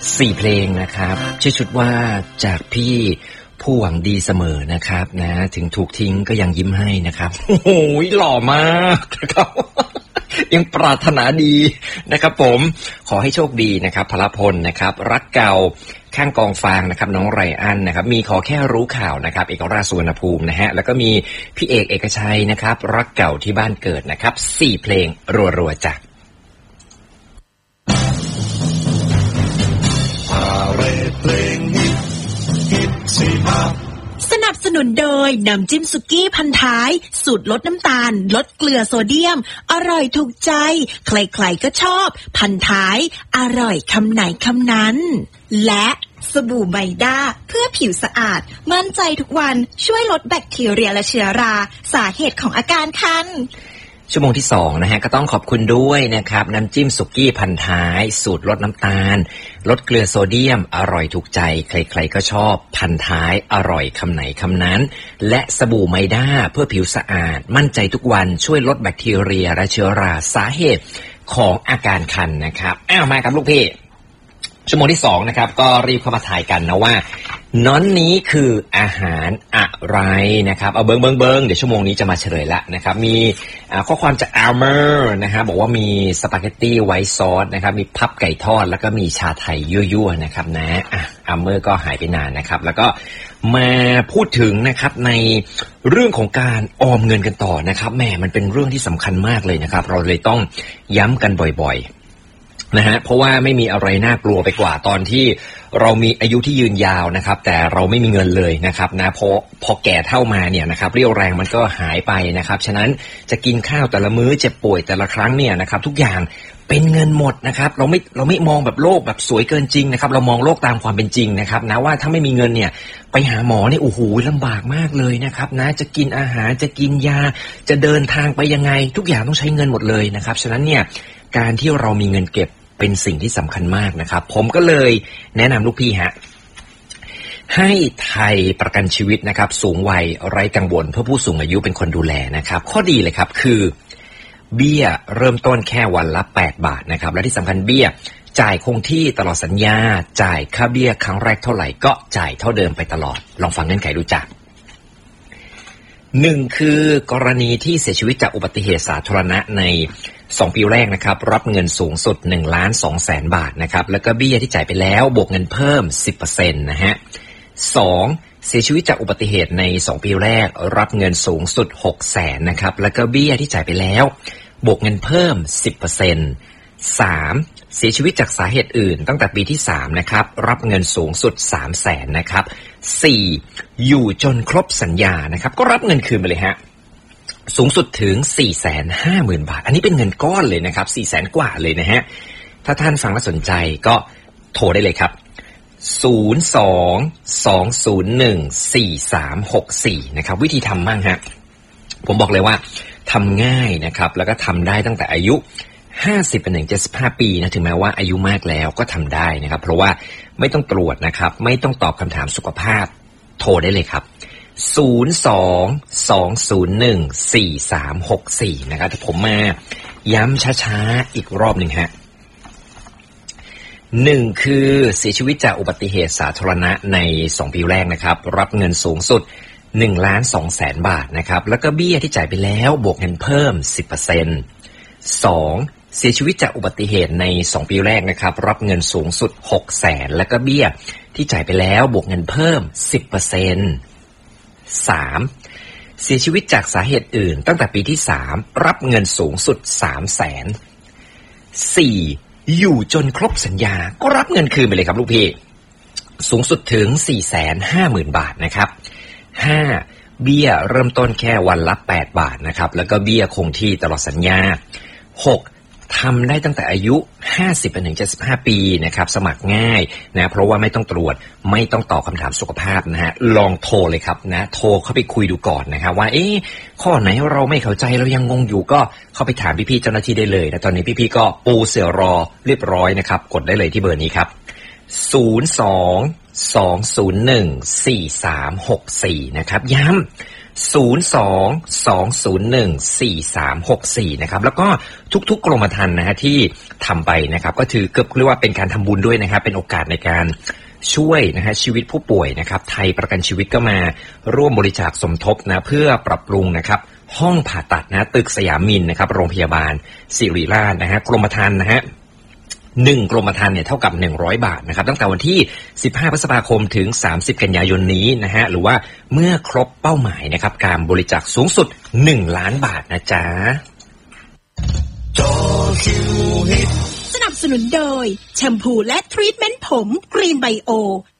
4 เพลงนะครับชื่อชุดว่าจากพี่ผู้หวังดีเสมอนะครับนะถึงถูกทิ้งก็ยังยิ้มให้นะครับโอ้โหหล่อมากนะครับยังปรารถนาดีนะครับผมขอให้โชคดีนะครับพลพลนะครับรักเก่าข้างกองฟางนะครับน้องไรอันนะครับมีขอแค่รู้ข่าวนะครับเอกราชสุวรรณภูมินะฮะแล้วก็มีพี่เอกเอกชัยนะครับรักเก่าที่บ้านเกิดนะครับ4 เพลงรัวๆจากเพลงฮิต4 สนับสนุนโดยน้ำจิ้มสุกี้พันท้ายสูตรลดน้ำตาลลดเกลือโซเดียมอร่อยถูกใจใครๆก็ชอบพันท้ายอร่อยคำไหนคำนั้นและสบู่ไมด้าเพื่อผิวสะอาดมั่นใจทุกวันช่วยลดแบคทีเรียและเชื้อราสาเหตุของอาการคันชั่วโมงที่2นะฮะก็ต้องขอบคุณด้วยนะครับน้ำจิ้มสุกี้พันท้ายสูตรลดน้ำตาลลดเกลือโซเดียมอร่อยถูกใจใครๆก็ชอบพันท้ายอร่อยคำไหนคำนั้นและสบู่ไมด้าเพื่อผิวสะอาดมั่นใจทุกวันช่วยลดแบคทีเรียและเชื้อราสาเหตุของอาการคันนะครับมาครับลูกพี่ชั่วโมงที่2นะครับก็รีบเข้ามาถ่ายกันนะว่าน้อนนี้คืออาหารอะไรนะครับเอาเบิ้งเดี๋ยวชั่วโมงนี้จะมาเฉลยละนะครับมีข้อความจากอัลเมอร์นะครับบอกว่ามีสปาเกตตี้ไวท์ซอสนะครับมีพับไก่ทอดแล้วก็มีชาไทยยั่วๆนะครับนะอัลเมอร์ก็หายไปนานนะครับแล้วก็มาพูดถึงนะครับในเรื่องของการออมเงินกันต่อนะครับแหมมันเป็นเรื่องที่สำคัญมากเลยนะครับเราเลยต้องย้ำกันบ่อยๆนะฮะเพราะว่าไม่มีอะไรน่ากลัวไปกว่าตอนที่เรามีอายุที่ยืนยาวนะครับแต่เราไม่มีเงินเลยนะครับนะพอแก่เท่ามาเนี่ยนะครับเรี่ยวแรงมันก็หายไปนะครับฉะนั้นจะกินข้าวแต่ละมื้อเจ็บป่วยแต่ละครั้งเนี่ยนะครับทุกอย่างเป็นเงินหมดนะครับเราไม่มองแบบโลกแบบสวยเกินจริงนะครับเรามองโลกตามความเป็นจริงนะครับนะว่าถ้าไม่มีเงินเนี่ยไปหาหมอเนี่ยโอ้โหลำบากมากเลยนะครับนะจะกินอาหารจะกินยาจะเดินทางไปยังไงทุกอย่างต้องใช้เงินหมดเลยนะครับฉะนั้นเนี่ยการที่เรามีเงินเก็บเป็นสิ่งที่สำคัญมากนะครับผมก็เลยแนะนำลูกพี่ฮะให้ไทยประกันชีวิตนะครับสูงวัยไร้กังวลเพื่อผู้สูงอายุเป็นคนดูแลนะครับข้อดีเลยครับคือเบี้ยเริ่มต้นแค่วันละ8 บาทนะครับและที่สำคัญเบี้ยจ่ายคงที่ตลอดสัญญาจ่ายค่าเบี้ยครั้งแรกเท่าไหร่ก็จ่ายเท่าเดิมไปตลอดลองฟังเงื่อนไขดูจ้ะ1คือกรณีที่เสียชีวิตจากอุบัติเหตุสาธารณะใน2 ปีแรกนะครับรับเงินสูงสุด 1,200,000 บาทนะครับแล้วก็เบี้ยที่จ่ายไปแล้วบวกเงินเพิ่ม 10% นะฮะ2เสียชีวิตจากอุบัติเหตุใน2 ปีแรกรับเงินสูงสุด 600,000 นะครับแล้วก็เบี้ยที่จ่ายไปแล้วบวกเงินเพิ่ม 10% 3เสียชีวิตจากสาเหตุอื่นตั้งแต่ปีที่3นะครับรับเงินสูงสุด 300,000 นะครับ4อยู่จนครบสัญญานะครับก็รับเงินคืนไปเลยฮะสูงสุดถึง 450,000 บาทอันนี้เป็นเงินก้อนเลยนะครับ 400,000 กว่าเลยนะฮะถ้าท่านฟังแล้วสนใจก็โทรได้เลยครับ02-201-4364นะครับวิธีทำมั่งฮะผมบอกเลยว่าทำง่ายนะครับแล้วก็ทำได้ตั้งแต่อายุ50ไปถึง75 ปีนะถึงแม้ว่าอายุมากแล้วก็ทำได้นะครับเพราะว่าไม่ต้องตรวจนะครับไม่ต้องตอบคำถามสุขภาพโทรได้เลยครับ02-201-4364นะครับถ้าผมมาย้ำช้าๆอีกรอบหนึ่งฮะ1คือเสียชีวิตจากอุบัติเหตุสาธารณะใน2 ปีแรกนะครับรับเงินสูงสุด 1,200,000 บาทนะครับแล้วก็เบี้ยที่จ่ายไปแล้วบวกเงินเพิ่ม 10% 2เสียชีวิตจากอุบัติเหตุใน2 ปีแรกนะครับรับเงินสูงสุด 600,000แล้วก็เบี้ยที่จ่ายไปแล้วบวกเงินเพิ่ม 10% 3เสียชีวิตจากสาเหตุอื่นตั้งแต่ปีที่3รับเงินสูงสุด 300,000 4อยู่จนครบสัญญาก็รับเงินคืนไปเลยครับลูกพี่สูงสุดถึง 450,000 บาทนะครับ5เบี้ยเริ่มต้นแค่วันละ8 บาทนะครับแล้วก็เบี้ยคงที่ตลอดสัญญา6ทำได้ตั้งแต่อายุ50ไปถึง75 ปีนะครับสมัครง่ายนะเพราะว่าไม่ต้องตรวจไม่ต้องตอบคำถามสุขภาพนะฮะลองโทรเลยครับนะโทรเข้าไปคุยดูก่อนนะครับว่าข้อไหนเราไม่เข้าใจเรายังงงอยู่ก็เข้าไปถามพี่ๆเจ้าหน้าที่ได้เลยนะตอนนี้พี่ๆก็ปูเสื่อรอเรียบร้อยนะครับกดได้เลยที่เบอร์นี้ครับ02-201-4364นะครับย้ำ 02-201-4364นะครับแล้วก็ทุกๆกรมธรรม์นะฮะที่ทำไปนะครับก็ถือเรียกว่าเป็นการทำบุญด้วยนะครับเป็นโอกาสในการช่วยนะฮะชีวิตผู้ป่วยนะครับไทยประกันชีวิตก็มาร่วมบริจาคสมทบนะเพื่อปรับปรุงนะครับห้องผ่าตัดนะตึกสยามมินนะครับโรงพยาบาลศิริราชนะฮะกรมธรรม์นะฮะ1กรมธรรม์เนี่ยเท่ากับ100 บาทนะครับตั้งแต่วันที่15พฤษภาคมถึง30กันยายนนี้นะฮะหรือว่าเมื่อครบเป้าหมายนะครับการบริจาคสูงสุด1ล้านบาทนะจ๊ะสนับสนุนโดยแชมพูและทรีทเมนต์ผมกรีนไบโอ